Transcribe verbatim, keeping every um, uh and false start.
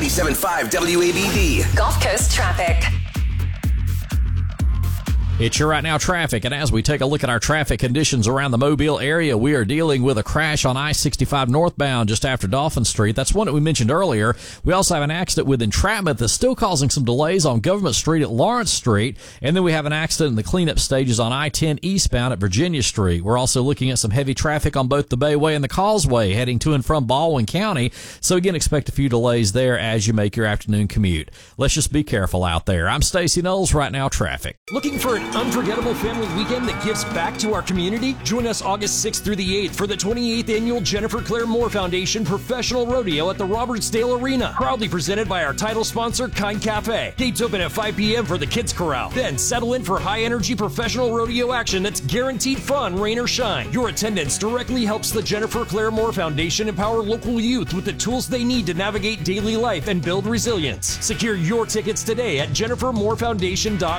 ninety-seven point five W A B D. Gulf Coast traffic. It's your right now traffic, and as we take a look at our traffic conditions around the Mobile area, we are dealing with a crash on I sixty-five northbound just after Dolphin Street. That's one that we mentioned earlier. We also have an accident with entrapment that's still causing some delays on Government Street at Lawrence Street, and then we have an accident in the cleanup stages on I ten eastbound at Virginia Street. We're also looking at some heavy traffic on both the Bayway and the Causeway heading to and from Baldwin County, so again, expect a few delays there as you make your afternoon commute. Let's just be careful out there. I'm Stacey Knowles, right now traffic. Looking for an unforgettable family weekend that gives back to our community? Join us August sixth through the eighth for the twenty-eighth Annual Jennifer Claire Moore Foundation Professional Rodeo at the Robertsdale Arena. Proudly presented by our title sponsor, Kind Cafe. Gates open at five p.m. for the Kids Corral. Then settle in for high-energy professional rodeo action that's guaranteed fun, rain or shine. Your attendance directly helps the Jennifer Claire Moore Foundation empower local youth with the tools they need to navigate daily life and build resilience. Secure your tickets today at jennifer moore foundation dot com.